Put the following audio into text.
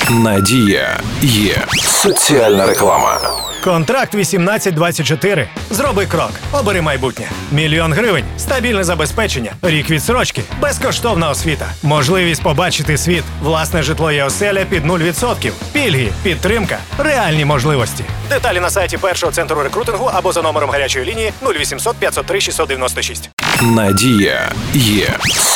Надія є. Соціальна реклама. Контракт 18-24. Зроби крок. Обери майбутнє. 1 000 000 гривень. Стабільне забезпечення. Рік відстрочки. Безкоштовна освіта. Можливість побачити світ. Власне житло є оселя під 0%. Пільги. Підтримка. Реальні можливості. Деталі на сайті першого центру рекрутингу або за номером гарячої лінії 0800 503 696. Надія є.